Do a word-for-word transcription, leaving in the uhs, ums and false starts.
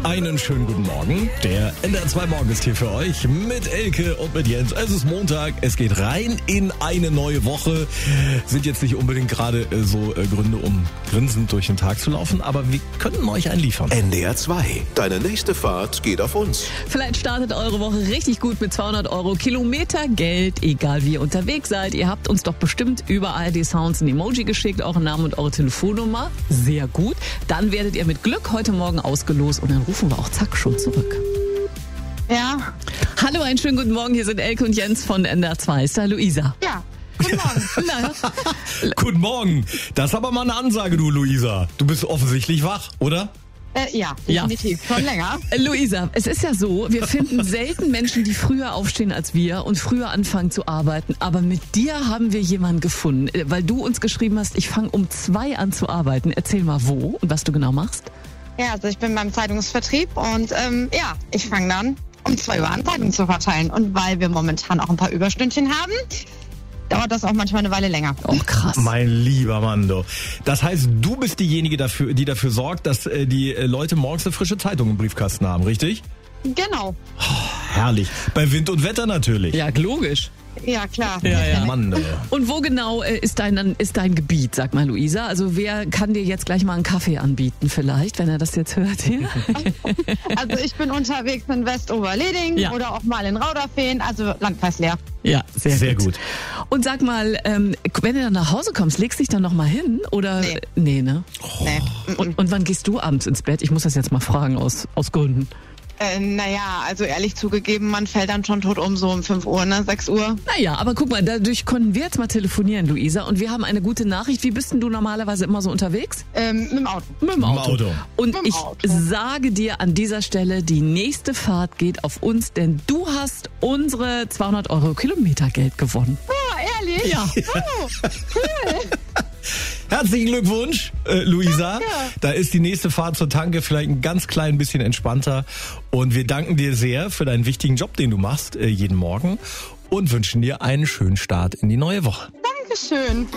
Einen schönen guten Morgen. Der N D R zwei Morgen ist hier für euch mit Elke und mit Jens. Es ist Montag, es geht rein in eine neue Woche. Sind jetzt nicht unbedingt gerade äh, so äh, Gründe, um grinsend durch den Tag zu laufen, aber wir könnten euch einen liefern. N D R zwei, deine nächste Fahrt geht auf uns. Vielleicht startet eure Woche richtig gut mit zweihundert Euro Kilometergeld, egal wie ihr unterwegs seid. Ihr habt uns doch bestimmt überall die Sounds ein Emoji geschickt, euren Namen und eure Telefonnummer. Sehr gut. Dann werdet ihr mit Glück heute Morgen ausgelost und dann rufen wir auch zack schon zurück. Ja. Hallo, einen schönen guten Morgen. Hier sind Elke und Jens von N D R zwei. Ist da Luisa? Ja. Guten Morgen. Na, Guten Morgen. Das ist aber mal eine Ansage, du Luisa. Du bist offensichtlich wach, oder? Äh, ja, Ja. definitiv. Schon länger. Äh, Luisa, es ist ja so, wir finden selten Menschen, die früher aufstehen als wir und früher anfangen zu arbeiten. Aber mit dir haben wir jemanden gefunden, äh, weil du uns geschrieben hast, ich fange um zwei an zu arbeiten. Erzähl mal wo und was du genau machst. Ja, also ich bin beim Zeitungsvertrieb und ähm, ja, ich fange dann um zwei Uhr an, Zeitungen zu verteilen. Und weil wir momentan auch ein paar Überstündchen haben, dauert das auch manchmal eine Weile länger. Oh, krass. Mein lieber Mando. Das heißt, du bist diejenige, dafür, die dafür sorgt, dass äh, die äh, Leute morgens eine frische Zeitung im Briefkasten haben, richtig? Genau. Oh, herrlich. Bei Wind und Wetter natürlich. Ja, logisch. Ja, klar. Ja, ja. Mann. Äh. Und wo genau äh, ist dein, ist dein Gebiet, sag mal, Luisa? Also wer kann dir jetzt gleich mal einen Kaffee anbieten vielleicht, wenn er das jetzt hört hier? Also ich bin unterwegs in Westoberleding Ja. oder auch mal in Rauderfehn, also Landkreis Leer. Ja, sehr, Sehr gut. gut. Und sag mal, ähm, wenn du dann nach Hause kommst, legst du dich dann noch mal hin? Oder? Nee. Nee, ne? Nee. Und, und wann gehst du abends ins Bett? Ich muss das jetzt mal fragen aus, aus Gründen. Äh, naja, also ehrlich zugegeben, man fällt dann schon tot um, so um fünf Uhr, ne, sechs Uhr. Naja, aber guck mal, dadurch konnten wir jetzt mal telefonieren, Luisa. Und wir haben eine gute Nachricht. Wie bist denn du normalerweise immer so unterwegs? Ähm, mit dem Auto. Mit dem Auto. Auto. Und Mit dem ich Auto. sage dir an dieser Stelle, die nächste Fahrt geht auf uns, denn du hast unsere zweihundert Euro Kilometergeld gewonnen. Oh, ehrlich? Ja. Oh, cool. Herzlichen Glückwunsch, äh, Luisa. Danke. Da ist die nächste Fahrt zur Tanke vielleicht ein ganz klein bisschen entspannter. Und wir danken dir sehr für deinen wichtigen Job, den du machst äh, jeden Morgen. Und wünschen dir einen schönen Start in die neue Woche. Dankeschön.